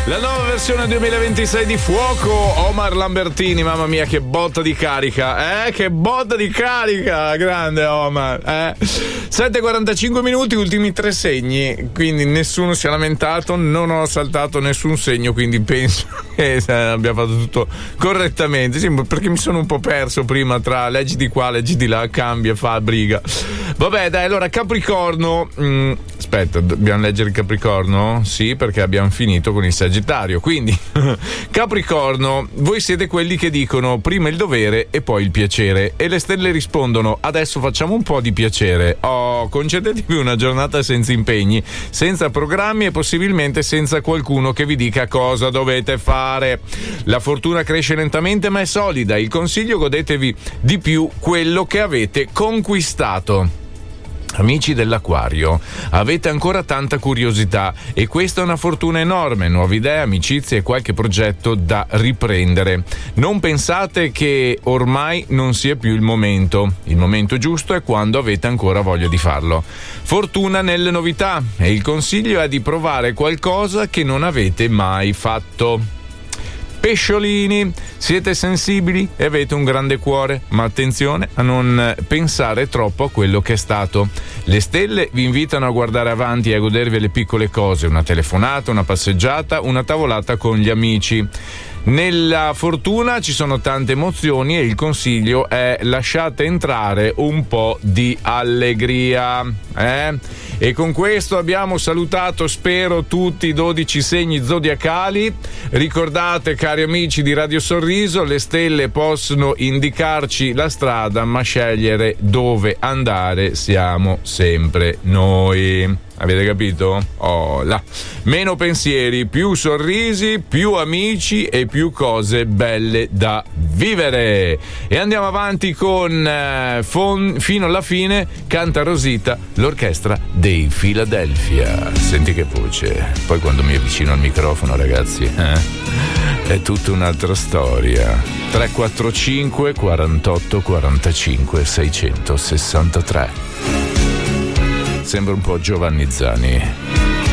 La nuova versione 2026 di Fuoco, Omar Lambertini, mamma mia che botta di carica, che botta di carica, grande Omar, 7:45 minuti, ultimi 3 segni, quindi nessuno si è lamentato, non ho saltato nessun segno, quindi penso che abbia fatto tutto correttamente, sì, perché mi sono un po' perso prima tra leggi di qua, leggi di là, cambia, fa briga. Vabbè dai, allora Capricorno, aspetta, dobbiamo leggere il Capricorno? Sì, perché abbiamo finito con il Sagittario, quindi Capricorno, voi siete quelli che dicono prima il dovere e poi il piacere, e le stelle rispondono adesso facciamo un po' di piacere. Concedetevi una giornata senza impegni, senza programmi e possibilmente senza qualcuno che vi dica cosa dovete fare. La fortuna cresce lentamente ma è solida, il consiglio: godetevi di più quello che avete conquistato. Amici dell'Acquario, avete ancora tanta curiosità e questa è una fortuna enorme, nuove idee, amicizie e qualche progetto da riprendere. Non pensate che ormai non sia più il momento giusto è quando avete ancora voglia di farlo. Fortuna nelle novità e il consiglio è di provare qualcosa che non avete mai fatto. Pesciolini, siete sensibili e avete un grande cuore, ma attenzione a non pensare troppo a quello che è stato. Le stelle vi invitano a guardare avanti e a godervi le piccole cose, una telefonata, una passeggiata, una tavolata con gli amici. Nella fortuna ci sono tante emozioni e il consiglio è lasciate entrare un po' di allegria. E con questo abbiamo salutato, spero, tutti i 12 segni zodiacali. Ricordate, cari amici di Radio Sorriso, le stelle possono indicarci la strada, ma scegliere dove andare siamo sempre noi. Avete capito? Là. Meno pensieri, più sorrisi, più amici e più cose belle da vivere. E andiamo avanti con fino alla fine, canta Rosita, l'orchestra dei Philadelphia. Senti che voce. Poi quando mi avvicino al microfono, ragazzi, è tutta un'altra storia. 345 48 45 663. Sembra un po' Giovanni Zani.